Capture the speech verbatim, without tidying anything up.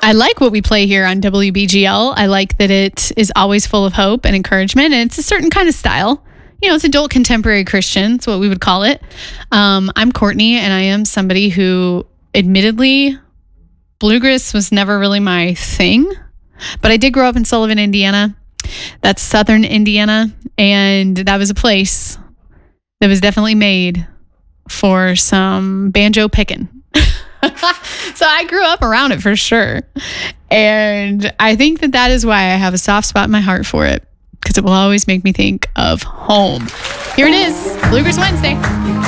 I like what we play here on W B G L. I like that it is always full of hope and encouragement, and it's a certain kind of style. You know, it's adult contemporary Christian. It's what we would call it. Um, I'm Courtney, and I am somebody who, admittedly, bluegrass was never really my thing, but I did grow up in Sullivan, Indiana. That's southern Indiana, and that was a place that was definitely made for some banjo picking. So I grew up around it for sure. And I think that that is why I have a soft spot in my heart for it, because it will always make me think of home. Here it is, Bluegrass Wednesday.